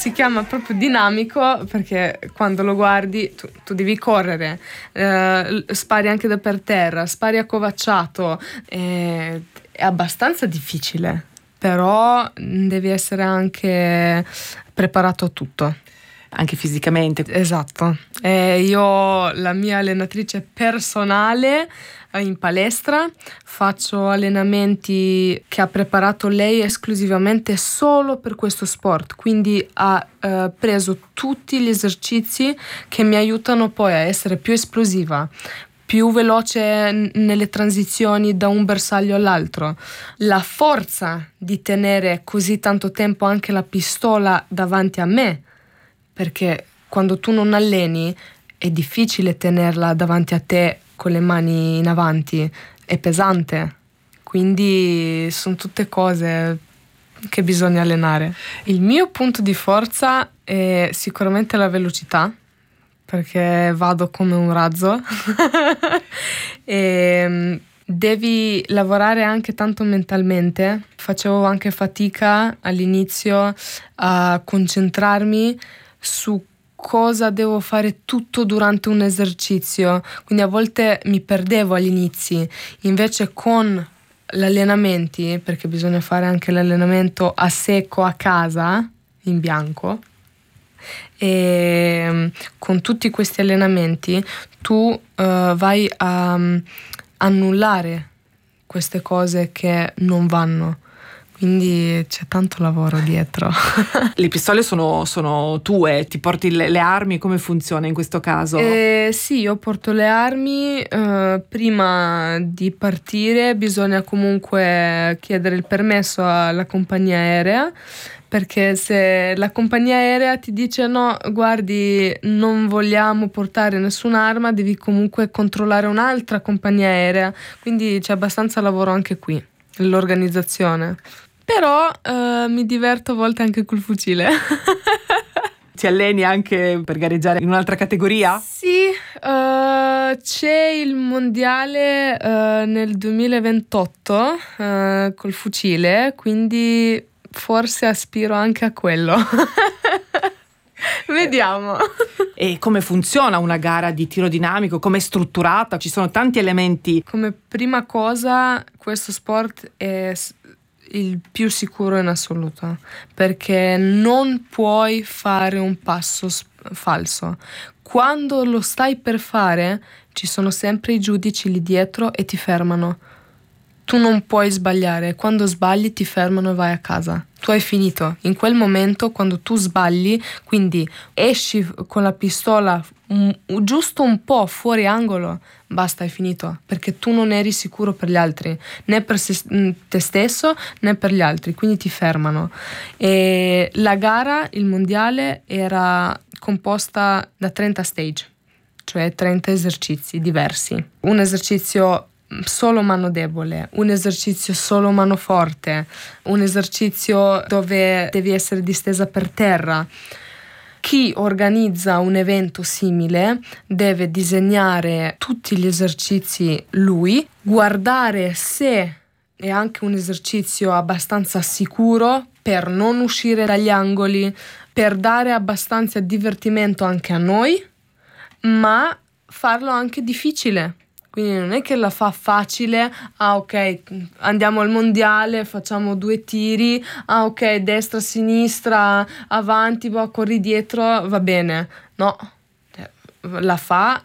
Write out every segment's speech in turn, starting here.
si chiama proprio dinamico perché quando lo guardi tu devi correre, spari anche da per terra, spari accovacciato, è abbastanza difficile, però devi essere anche preparato a tutto. Anche fisicamente. Esatto. Io, la mia allenatrice personale in palestra, faccio allenamenti che ha preparato lei esclusivamente solo per questo sport, quindi ha preso tutti gli esercizi che mi aiutano poi a essere più esplosiva, più veloce nelle transizioni da un bersaglio all'altro. La forza di tenere così tanto tempo anche la pistola davanti a me, perché quando tu non alleni è difficile tenerla davanti a te con le mani in avanti, è pesante, quindi sono tutte cose che bisogna allenare. Il mio punto di forza è sicuramente la velocità, perché vado come un razzo e devi lavorare anche tanto mentalmente. Facevo anche fatica all'inizio a concentrarmi su cosa devo fare tutto durante un esercizio, quindi a volte mi perdevo agli inizi. Invece con gli allenamenti, perché bisogna fare anche l'allenamento a secco a casa in bianco, e con tutti questi allenamenti tu vai a annullare queste cose che non vanno, quindi c'è tanto lavoro dietro. Le pistole sono tue, ti porti le armi, come funziona in questo caso? Sì, io porto le armi, prima di partire bisogna comunque chiedere il permesso alla compagnia aerea, perché se la compagnia aerea ti dice no, guardi, non vogliamo portare nessun'arma, devi comunque controllare un'altra compagnia aerea, quindi c'è abbastanza lavoro anche qui, l'organizzazione. Però mi diverto a volte anche col fucile. Ti alleni anche per gareggiare in un'altra categoria? Sì, c'è il mondiale nel 2028 col fucile, quindi forse aspiro anche a quello. Vediamo. E come funziona una gara di tiro dinamico? Come è strutturata? Ci sono tanti elementi. Come prima cosa, questo sport è il più sicuro in assoluto, perché non puoi fare un passo falso. Quando lo stai per fare, ci sono sempre i giudici lì dietro e ti fermano. Tu non puoi sbagliare, quando sbagli ti fermano e vai a casa. Tu hai finito. In quel momento, quando tu sbagli, quindi esci con la pistola giusto un po' fuori angolo, basta, hai finito, perché tu non eri sicuro per gli altri, né per te stesso né per gli altri, quindi ti fermano. E la gara, il mondiale, era composta da 30 stage, cioè 30 esercizi diversi. Un esercizio solo mano debole, un esercizio solo mano forte, un esercizio dove devi essere distesa per terra. Chi organizza un evento simile deve disegnare tutti gli esercizi lui, guardare se è anche un esercizio abbastanza sicuro per non uscire dagli angoli, per dare abbastanza divertimento anche a noi, ma farlo anche difficile. Quindi non è che la fa facile, ok, andiamo al mondiale, facciamo 2 tiri, ok, destra, sinistra, avanti, corri dietro, va bene. No, la fa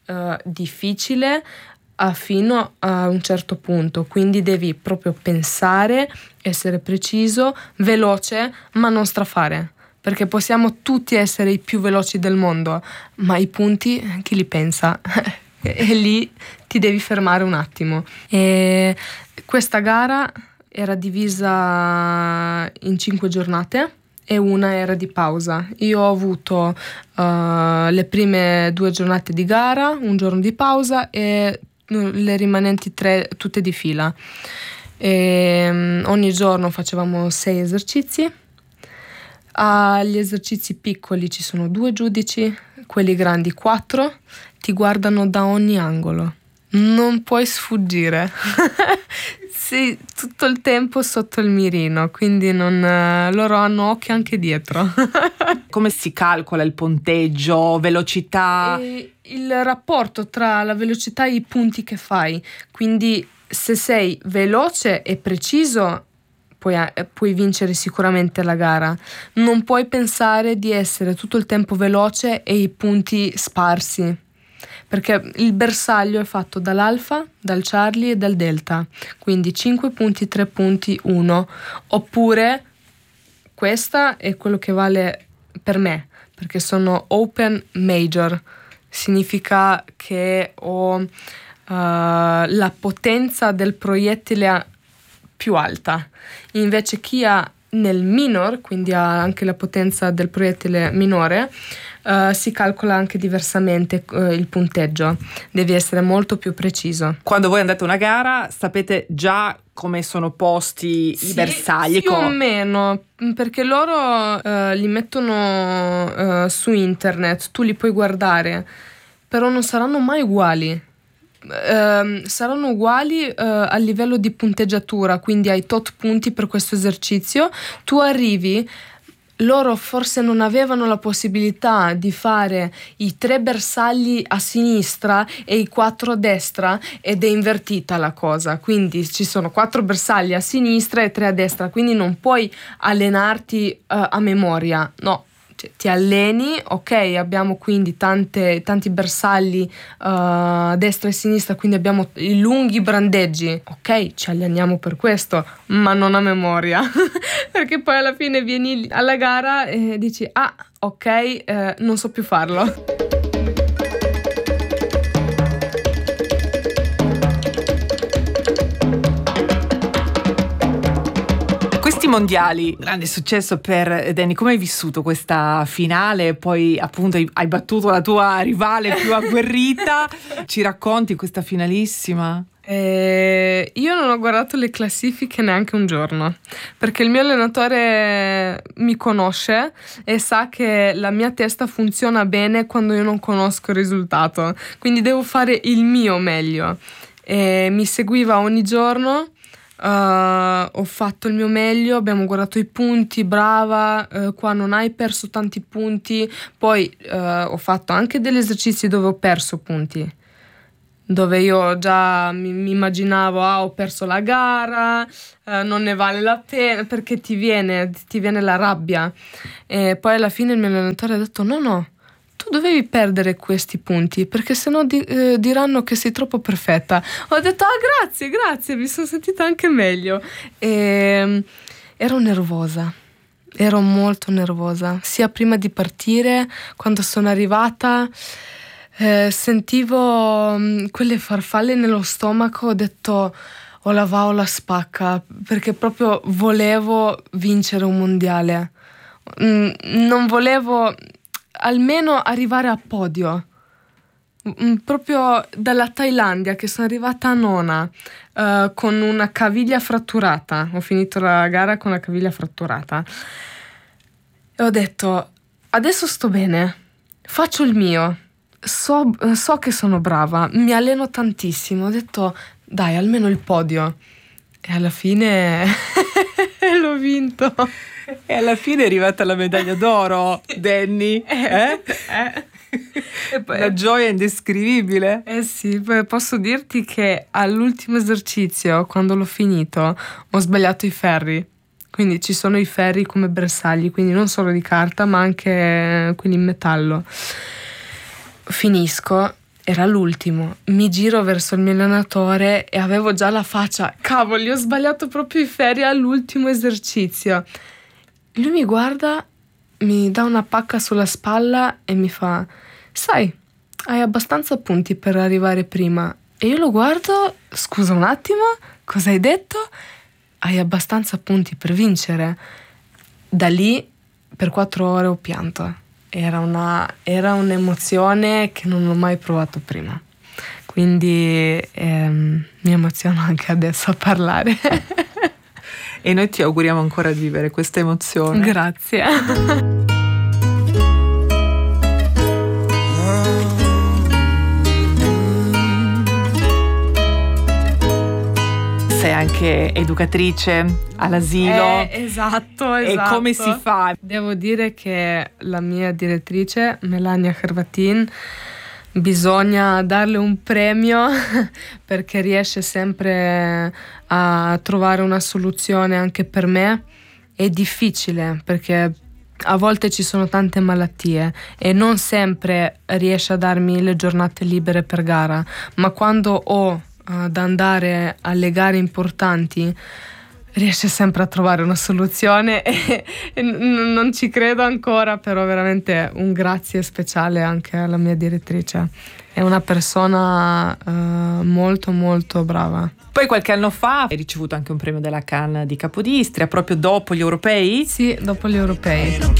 difficile fino a un certo punto, quindi devi proprio pensare, essere preciso, veloce, ma non strafare. Perché possiamo tutti essere i più veloci del mondo, ma i punti chi li pensa? E lì ti devi fermare un attimo. E questa gara era divisa in 5 giornate e una era di pausa. Io ho avuto le prime 2 giornate di gara, un giorno di pausa e le rimanenti 3 tutte di fila. E ogni giorno facevamo 6 esercizi. Agli esercizi piccoli ci sono 2 giudici, quelli grandi 4, ti guardano da ogni angolo, Non puoi sfuggire. Sì, tutto il tempo sotto il mirino, quindi loro hanno occhio anche dietro. Come si calcola il punteggio, velocità? E il rapporto tra la velocità e i punti che fai. Quindi se sei veloce e preciso puoi vincere sicuramente la gara. Non puoi pensare di essere tutto il tempo veloce e i punti sparsi, perché il bersaglio è fatto dall'alfa, dal Charlie e dal delta, quindi 5 punti, 3 punti, 1. Oppure questa è quello che vale per me, perché sono open major, significa che ho la potenza del proiettile più alta. Invece chi ha nel minor, quindi ha anche la potenza del proiettile minore, si calcola anche diversamente il punteggio. Devi essere molto più preciso. Quando voi andate a una gara sapete già come sono posti i bersagli? Più o meno, perché loro li mettono su internet, tu li puoi guardare, però non saranno mai uguali. Saranno uguali a livello di punteggiatura, quindi hai tot punti per questo esercizio. Tu arrivi, loro forse non avevano la possibilità di fare i 3 bersagli a sinistra e i 4 a destra, ed è invertita la cosa, quindi ci sono 4 bersagli a sinistra e 3 a destra, quindi non puoi allenarti a memoria, no. Ti alleni, ok, abbiamo quindi tanti bersagli a destra e sinistra, quindi abbiamo i lunghi brandeggi, ok, ci alleniamo per questo, ma non a memoria. Perché poi alla fine vieni alla gara e dici ok, non so più farlo. Mondiali, grande successo per Danny. Come hai vissuto questa finale? Poi appunto hai battuto la tua rivale più agguerrita. Ci racconti questa finalissima? Io non ho guardato le classifiche neanche un giorno, perché il mio allenatore mi conosce e sa che la mia testa funziona bene quando io non conosco il risultato, quindi devo fare il mio meglio. Mi seguiva ogni giorno. Ho fatto il mio meglio, abbiamo guardato i punti, brava, qua non hai perso tanti punti. Poi ho fatto anche degli esercizi dove ho perso punti, dove io già mi immaginavo ho perso la gara, non ne vale la pena, perché ti viene la rabbia. E poi alla fine il mio allenatore ha detto no, tu dovevi perdere questi punti, perché sennò diranno che sei troppo perfetta. Ho detto grazie, mi sono sentita anche meglio. E ero nervosa, ero molto nervosa, sia prima di partire, quando sono arrivata sentivo quelle farfalle nello stomaco. Ho detto o la va o la spacca, perché proprio volevo vincere un mondiale. Non volevo almeno arrivare a podio. Proprio dalla Thailandia, che sono arrivata a nona con una caviglia fratturata. Ho finito la gara con la caviglia fratturata e ho detto adesso sto bene, faccio il mio, so che sono brava, mi alleno tantissimo. Ho detto dai, almeno il podio, e alla fine l'ho vinto. E alla fine è arrivata la medaglia d'oro, Danny. E poi, la gioia indescrivibile. Sì, poi posso dirti che all'ultimo esercizio, quando l'ho finito, ho sbagliato i ferri. Quindi ci sono i ferri come bersagli, quindi non solo di carta, ma anche quelli in metallo. Finisco, era l'ultimo, mi giro verso il mio allenatore e avevo già la faccia, cavoli, ho sbagliato proprio i ferri all'ultimo esercizio. Lui mi guarda, mi dà una pacca sulla spalla e mi fa: sai, hai abbastanza punti per arrivare prima. E io lo guardo: scusa un attimo, cosa hai detto? Hai abbastanza punti per vincere. Da lì per 4 ore ho pianto. Era un'emozione che non ho mai provato prima. Quindi mi emoziono anche adesso a parlare. E noi ti auguriamo ancora di vivere questa emozione. Grazie. sei anche educatrice all'asilo. Esatto. E come si fa? Devo dire che la mia direttrice, Melania Hervatin, bisogna darle un premio perché riesce sempre a trovare una soluzione anche per me. È difficile perché a volte ci sono tante malattie e non sempre riesce a darmi le giornate libere per gara, ma quando ho da andare alle gare importanti riesce sempre a trovare una soluzione e non ci credo ancora, però veramente un grazie speciale anche alla mia direttrice. È una persona molto molto brava. Poi qualche anno fa hai ricevuto anche un premio della Cannes di Capodistria, proprio dopo gli europei? Sì, dopo gli europei.